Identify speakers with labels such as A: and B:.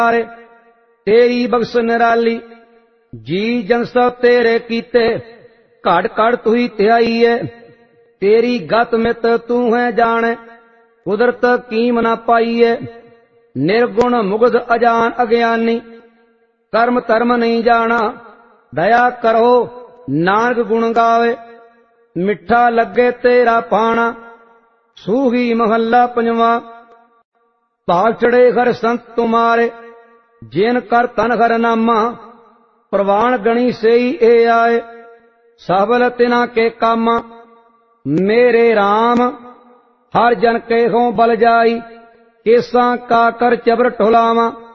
A: तेरी बख्श निराली जी जन सब तेरे कीते घड़ घड़ तू ही त्याई है तेरी गत मित तू है जाने कुदरत कीम न पाई है निर्गुण मुग्ध अजान अज्ञानी कर्म धर्म नहीं जाना दया करो नानक गुण गावे मिठा लगे तेरा पाना सूही महला पंजवा भाग चढ़े हर संत तुम्हारे जिन कर तन हर नामा प्रवान गणी से ही ए आए सबल तिना के कामा मेरे राम हर जन के हों बल जाई केसा का कर चबर ठुलावा